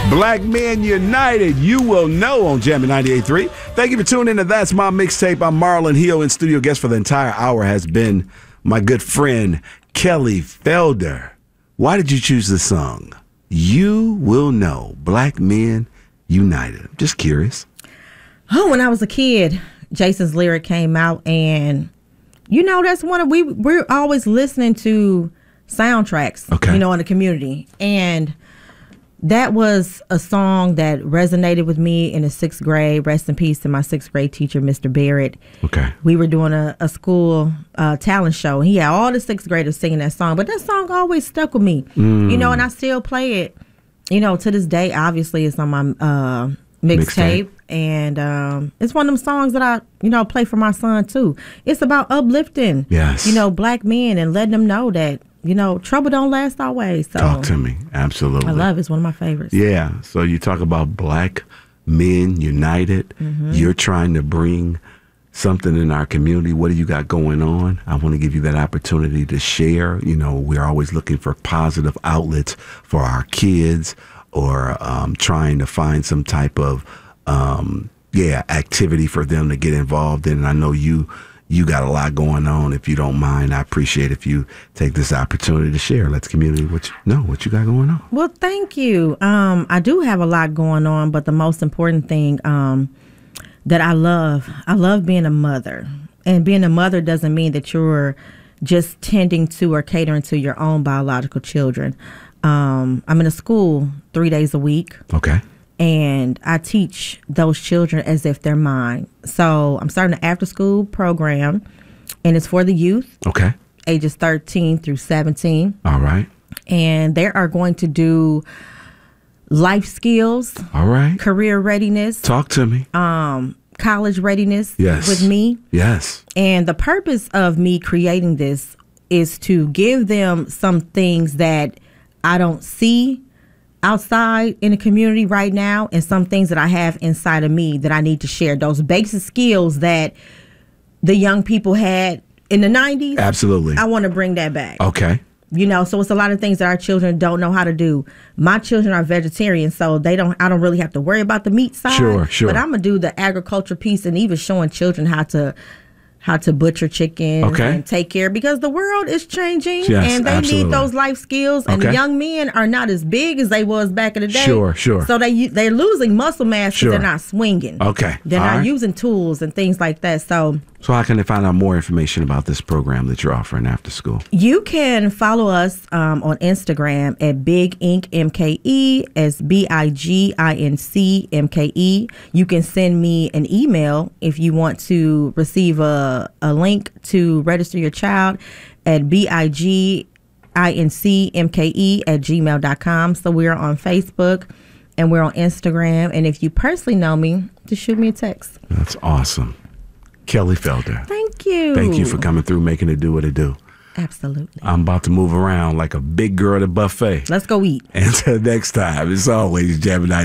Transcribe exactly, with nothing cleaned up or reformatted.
Black Men United, you will know on Jammin' ninety-eight point three. Thank you for tuning in to That's My Mixtape. I'm Marlon Hill. In studio guest for the entire hour has been my good friend, Kelly Felder. Why did you choose this song? You Will Know, Black Men United. I'm just curious. Oh, when I was a kid, Jason's lyric came out, and you know that's one of we we're always listening to soundtracks, okay, you know, in the community, and that was a song that resonated with me in the sixth grade. Rest in peace to my sixth grade teacher, Mister Barrett. Okay, we were doing a, a school uh, talent show. He had all the sixth graders singing that song, but that song always stuck with me, mm. you know, and I still play it, you know, to this day. Obviously, it's on my uh, mixtape. And um, it's one of them songs that I, you know, play for my son, too. It's about uplifting, yes, you know, black men and letting them know that, you know, trouble don't last always. So talk to me. Absolutely. I love it. It's one of my favorites. Yeah. So you talk about Black Men United. Mm-hmm. You're trying to bring something in our community. What do you got going on? I want to give you that opportunity to share. You know, we're always looking for positive outlets for our kids, or um, trying to find some type of Um, yeah, activity for them to get involved in. And I know you you got a lot going on. If you don't mind, I appreciate if you take this opportunity to share. Let's community what you know, what you got going on. Well, thank you. Um, I do have a lot going on, but the most important thing um, that I love, I love being a mother. And being a mother doesn't mean that you're just tending to or catering to your own biological children. Um, I'm in a school three days a week. Okay. And I teach those children as if they're mine. So I'm starting an after-school program, and it's for the youth. Okay. Ages thirteen through seventeen. All right. And they are going to do life skills. All right. Career readiness. Talk to me. Um, college readiness. Yes. With me. Yes. And the purpose of me creating this is to give them some things that I don't see outside in the community right now, and some things that I have inside of me that I need to share. Those basic skills that the young people had in the nineties. Absolutely. I want to bring that back. Okay. You know, so it's a lot of things that our children don't know how to do. My children are vegetarian, so they don't. I don't really have to worry about the meat side. Sure, sure. But I'm gonna do the agriculture piece, and even showing children how to how to butcher chicken, okay, and take care, because the world is changing, yes, and they absolutely. need those life skills. And okay. the young men are not as big as they was back in the day. Sure, sure. So they they're losing muscle mass because sure. they're not swinging. Okay, they're all not right. using tools and things like that. So. So how can they find out more information about this program that you're offering after school? You can follow us um, on Instagram at Big Ink M K E, as B I G I N C M K E. You can send me an email if you want to receive a, a link to register your child at B I G I N C M K E at gmail dot com. So we're on Facebook and we're on Instagram. And if you personally know me, just shoot me a text. That's awesome. Kelly Felder. Thank you. Thank you for coming through, making it do what it do. Absolutely. I'm about to move around like a big girl at a buffet. Let's go eat. Until next time, it's always Jammin' ninety-eight.